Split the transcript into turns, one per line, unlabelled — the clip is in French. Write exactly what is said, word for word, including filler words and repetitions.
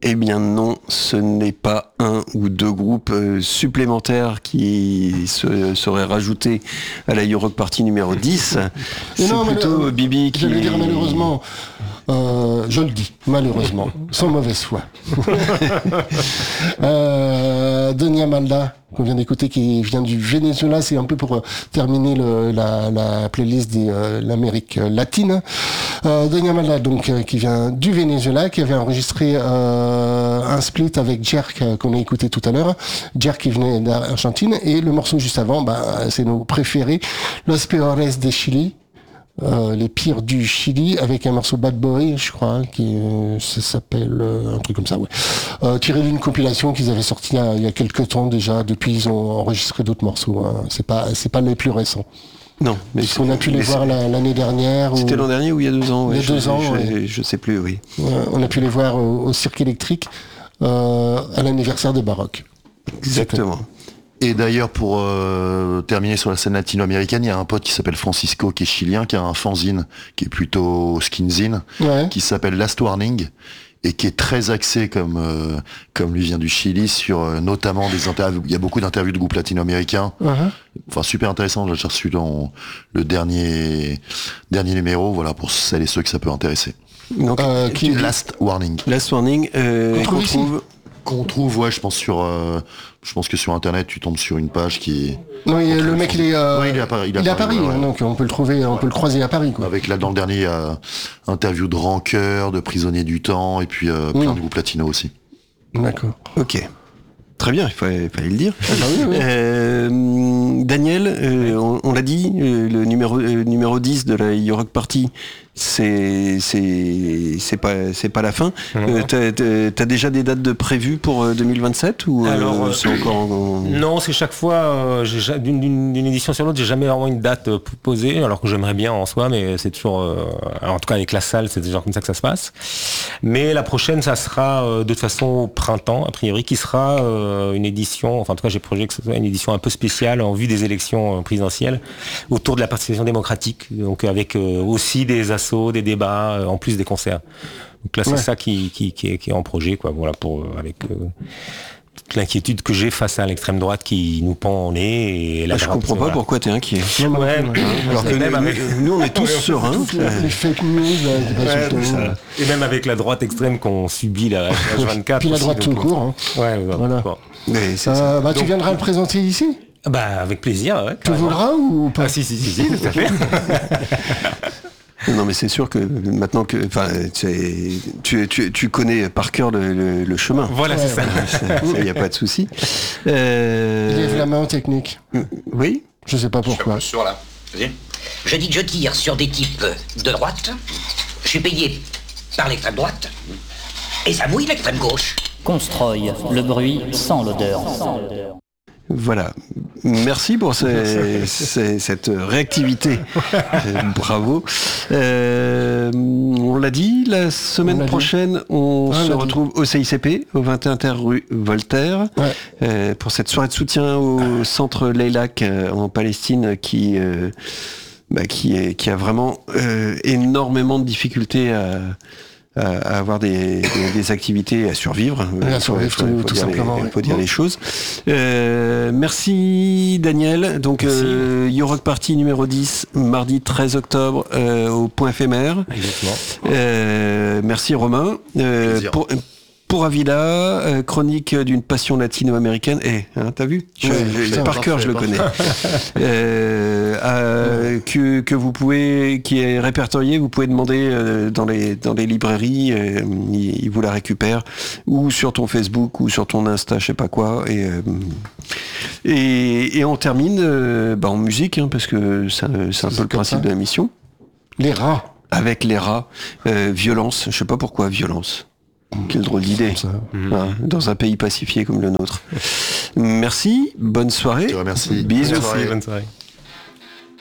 Eh bien non, ce n'est pas un ou deux groupes euh, supplémentaires qui se, seraient rajoutés à la Europe Party numéro dix. C'est
non,
plutôt
le,
Bibi qui...
J'allais dire malheureusement, euh, je le dis, malheureusement, sans mauvaise foi. euh, Donia Malda, qu'on vient d'écouter, qui vient du Venezuela, c'est un peu pour euh, terminer le, la, la playlist de euh, l'Amérique latine. Euh, Donia Malda, donc, euh, qui vient du Venezuela, qui avait enregistré euh, un split avec Jerk, euh, qu'on a écouté tout à l'heure. Jerk qui venait d'Argentine, et le morceau juste avant, bah, c'est nos préférés, Los Peores de Chili. Euh, les pires du Chili, avec un morceau Bad Boy, je crois, hein, qui euh, ça s'appelle euh, un truc comme ça, ouais. Euh, tiré d'une compilation qu'ils avaient sortie il y a, il y a quelques temps déjà. Depuis, ils ont enregistré d'autres morceaux. Hein. C'est pas, c'est pas les plus récents.
Non, mais
parce qu'on a pu les voir la, l'année dernière.
C'était
ou...
l'an dernier ou il y a deux ans.
Il y a
ouais,
deux
je,
ans.
Je,
ouais.
je, je sais plus, oui.
Ouais, on a pu les voir au, au Cirque électrique euh, à l'anniversaire de Baroque.
Exactement.
Et d'ailleurs, pour euh, terminer sur la scène latino-américaine, il y a un pote qui s'appelle Francisco, qui est chilien, qui a un fanzine, qui est plutôt skinzine,
ouais.
qui s'appelle Last Warning, et qui est très axé, comme euh, comme lui vient du Chili, sur euh, notamment des interviews. Il y a beaucoup d'interviews de groupes latino-américains. Uh-huh. Enfin, super intéressant. J'ai reçu dans le dernier dernier numéro, voilà, pour celles et ceux que ça peut intéresser.
Donc,
euh, qui est Last Warning.
Last Warning, euh, qu'on trouve, trouve
qu'on trouve, ouais, je pense sur, euh, je pense que sur internet, tu tombes sur une page qui est.
Non, il, le mec, il est, euh,
ouais, il est à Paris.
Il, il est à Paris, Paris ouais, ouais. Donc on peut le trouver, on peut le croiser à Paris, quoi.
Avec là dans le dernier, euh, interview de Rancœur, de Prisonniers du Temps, et puis euh, plein oui. de groupes latinos aussi.
D'accord.
Ok. Très bien, il fallait, fallait le dire.
Ah bah oui, oui.
Euh, Daniel, euh, on, on l'a dit, euh, le numéro, euh, numéro dix de la Europe Party, c'est c'est c'est pas c'est pas la fin. Mmh. Euh, t'as, t'as, t'as déjà des dates de prévues pour deux mille vingt-sept ou
Alors,
euh, c'est encore en...
Non, c'est chaque fois euh, j'ai, d'une, d'une, d'une édition sur l'autre, j'ai jamais vraiment une date euh, posée, alors que j'aimerais bien en soi, mais c'est toujours euh, en tout cas avec la salle, c'est déjà comme ça que ça se passe. Mais la prochaine, ça sera euh, de toute façon au printemps, a priori, qui sera euh, une édition, enfin en tout cas j'ai projeté que ce soit une édition un peu spéciale en vue des élections euh, présidentielles autour de la participation démocratique, donc avec euh, aussi des des débats, euh, en plus des concerts. Donc là, c'est ouais. ça qui, qui, qui, est, qui est en projet, quoi. Voilà, pour euh, avec euh, toute l'inquiétude que j'ai face à l'extrême droite qui nous pend au nez. Et la
ah, je
droite,
comprends pas
voilà.
pourquoi t'es inquiet.
Ouais, ouais.
Alors que même avec... nous, on est tous sereins.
Les fake news, là,
ouais, ça. Et même avec la droite extrême qu'on subit la H vingt-quatre.
Puis la droite tout court. Hein.
Ouais, voilà.
Bon. Mais c'est euh, bah, donc, tu viendras le présenter ici.
Bah, avec plaisir. Ouais,
tu voudras ou pas?
Ah, si, si, si, si, tout à fait.
Non mais c'est sûr que maintenant que enfin tu, tu, tu connais par cœur le, le, le chemin.
Voilà, ouais, c'est
ça. Il n'y a pas de souci.
Euh... Il lève la main en technique.
Oui.
Je sais pas pourquoi.
Sur, sur là. Je dis que je tire sur des types de droite. Je suis payé par l'extrême droite. Et ça mouille l'extrême gauche.
Constroy, le bruit sans l'odeur. Sans l'odeur.
Voilà, merci pour ces, ces, cette réactivité, bravo. Euh, on l'a dit, la semaine on prochaine, dit. on ah, se on retrouve dit. au C I C P, au vingt et un terre rue Voltaire, ouais. euh, pour cette soirée de soutien au centre Leilak euh, en Palestine qui, euh, bah, qui, est, qui a vraiment euh, énormément de difficultés à... à avoir des, des, des activités à survivre.
À survivre, faut, tout, faut tout simplement.
Il faut dire les choses. Euh, merci Daniel. Donc euh, Europe Party numéro dix, mardi treize octobre euh, au Point Éphémère.
Exactement.
Euh, merci Romain. Euh, pour, Pour Avila, euh, chronique d'une passion latino-américaine. Eh, hein, t'as vu je, ouais, je, putain, Par cœur, je le connais. euh, euh, que, que vous pouvez, qui est répertorié, vous pouvez demander euh, dans les dans les librairies, euh, ils, ils vous la récupèrent, ou sur ton Facebook, ou sur ton Insta, je sais pas quoi. Et euh, et, et on termine euh, bah, en musique, hein, parce que c'est, c'est un peu le principe de la mission.
Les rats.
Avec les rats. Euh, violence. Je sais pas pourquoi violence. Quelle drôle d'idée, mmh. hein, dans un pays pacifié comme le nôtre. Merci, bonne soirée.
Merci.
Bisous.
Bonne soirée. Bonne soirée.